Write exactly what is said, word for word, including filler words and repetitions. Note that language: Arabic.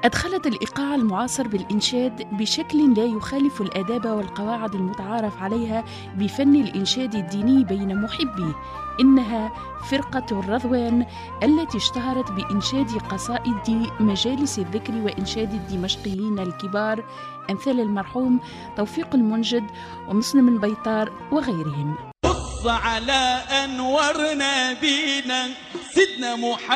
أدخلت الإيقاع المعاصر بالإنشاد بشكل لا يخالف الآداب والقواعد المتعارف عليها بفن الإنشاد الديني بين محبيه. إنها فرقة الرضوان التي اشتهرت بإنشاد قصائد مجالس الذكر وإنشاد الدمشقيين الكبار أمثال المرحوم توفيق المنجد ومسلم البيطار وغيرهم. بص على أنور نبينا سيدنا محمد